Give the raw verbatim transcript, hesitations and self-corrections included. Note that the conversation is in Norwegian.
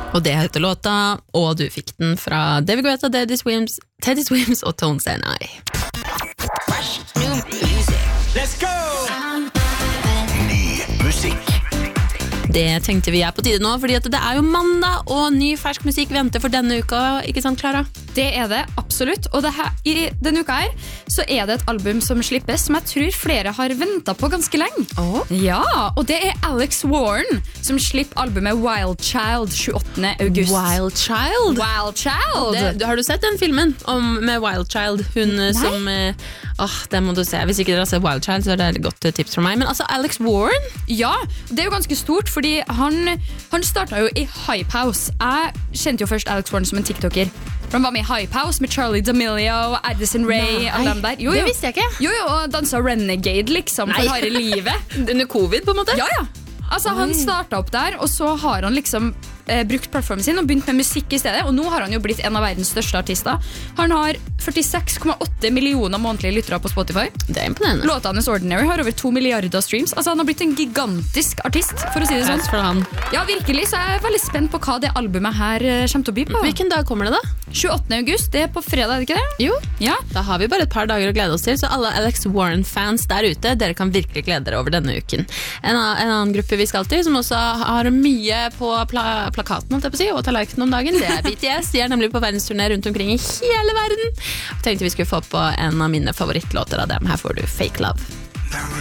Og det heter låta, og du fikk den fra David Guetta, Teddy Swims, Teddy Swims og Tone Senai. Fresh new music. Let's go! Ny musikk. Det tenkte vi er på tide nå, fordi at det er jo mandag, og ny fersk musikk venter for denne uka, ikke sant, Clara? Det er det, absolutt. Og det her, i denne uka her, så er det et album som slippes, som jeg tror flere har ventet på ganske lenge. Oh. Ja, og det er Alex Warren, som slipper albumet Wild Child tjueåttende august. Wild Child? Wild Child! Det, har du sett den filmen om, med Wild Child? Hun Nei. som... Åh, det må du se. Hvis ikke dere har sett Wild Child, så er det et godt tips fra meg. Men altså, Alex Warren? Ja, det er jo ganske stort, fordi han, han startet jo i Hype House. Jeg kjente jo først Alex Warren som en TikToker. Han var med i Hype House med Charlie D'Amelio, Addison Rae, alle dem der. Jo, jo. Det visste jeg ikke. Jo, jo, og danset Renegade liksom for harde livet. Under covid, på en måte? Ja, ja. Altså, han startet opp der, og så har han liksom eh, brukt plattformen sin og begynt med musikk i stedet, og nå har han jo blitt en av verdens største artister. Han har førtiseks komma åtte millioner månedlige lyttere på Spotify. Det er imponerende. Låta hans Ordinary har over to milliarder streams. Altså, han har blitt en gigantisk artist, for å si det sånn. For han. Ja, virkelig, så jeg er veldig spent på hva det albumet her eh, kommer til å by på. Hvilken dag kommer det da? tjueåttende august, det er på fredag, er det ikke det? Jo, ja. Da har vi bare et par dager å glede oss til, så alle Alex Warren-fans der ute, dere kan virkelig glede dere over denne uken. En, en annen gruppe vi skal til, som også har mye på pla plakaten, holdt jeg på å si, og tallerkenen om dagen, det er B T S. De er nemlig på verdensturné rundt omkring i hele verden. Jeg tenkte vi skulle få på en av mine favorittlåter av dem. Her får du Fake Love.